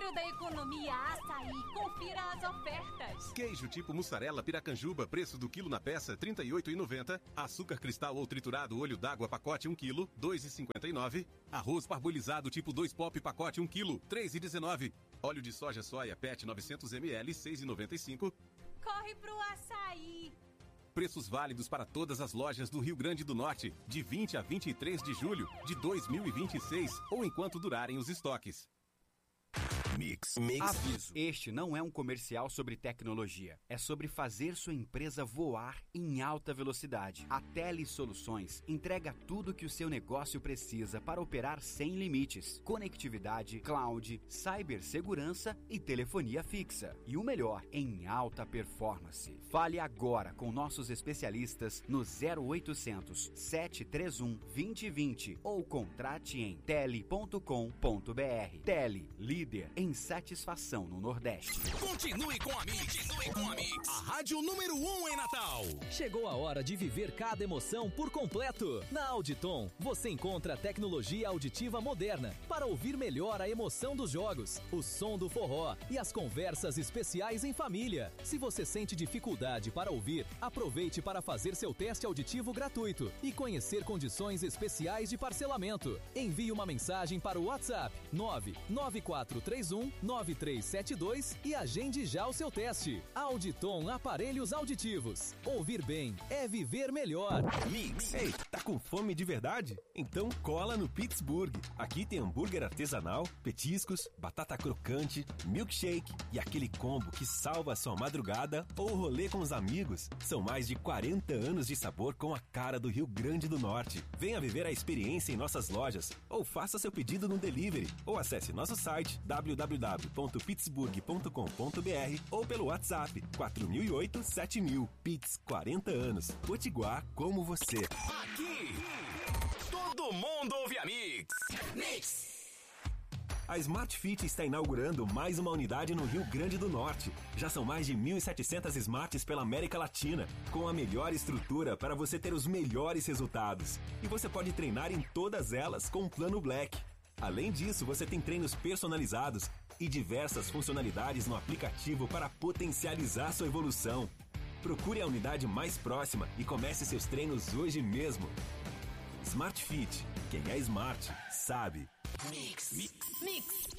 Centro da Economia Açaí. Confira as ofertas. Queijo tipo mussarela Piracanjuba, preço do quilo na peça, R$ 38,90. Açúcar cristal ou triturado olho d'água pacote 1 kg, R$ 2,59. Arroz parbolizado tipo 2 pop pacote 1 kg, R$ 3,19. Óleo de soja soia PET 900 ml, R$ 6,95. Corre pro Açaí. Preços válidos para todas as lojas do Rio Grande do Norte, de 20 a 23 de julho de 2026 ou enquanto durarem os estoques. Mix. Aviso: este não é um comercial sobre tecnologia. É sobre fazer sua empresa voar em alta velocidade. A Tele Soluções entrega tudo que o seu negócio precisa para operar sem limites. Conectividade, cloud, cibersegurança e telefonia fixa. E o melhor, em alta performance. Fale agora com nossos especialistas no 0800 731 2020 ou contrate em tele.com.br. Tele, líder em satisfação no Nordeste. Continue com a Mix. A rádio número 1 em Natal. Chegou a hora de viver cada emoção por completo. Na Auditon, você encontra a tecnologia auditiva moderna para ouvir melhor a emoção dos jogos, o som do forró e as conversas especiais em família. Se você sente dificuldade para ouvir, aproveite para fazer seu teste auditivo gratuito e conhecer condições especiais de parcelamento. Envie uma mensagem para o WhatsApp 994319372 e agende já o seu teste. Auditon Aparelhos Auditivos. Ouvir bem é viver melhor. Mix. Ei, tá com fome de verdade? Então cola no Pittsburgh. Aqui tem hambúrguer artesanal, petiscos, batata crocante, milkshake e aquele combo que salva a sua madrugada ou rolê com os amigos. São mais de 40 anos de sabor com a cara do Rio Grande do Norte. Venha viver a experiência em nossas lojas ou faça seu pedido no delivery ou acesse nosso site www.pittsburgh.com.br ou pelo WhatsApp 4008-7000. Pitts, 40 anos. Potiguar como você. Aqui, todo mundo ouve a Mix. Mix. A Smart Fit está inaugurando mais uma unidade no Rio Grande do Norte. Já são mais de 1.700 Smarts pela América Latina, com a melhor estrutura para você ter os melhores resultados. E você pode treinar em todas elas com o Plano Black. Além disso, você tem treinos personalizados e diversas funcionalidades no aplicativo para potencializar sua evolução. Procure a unidade mais próxima e comece seus treinos hoje mesmo. Smart Fit. Quem é smart, sabe. Mix. Mix.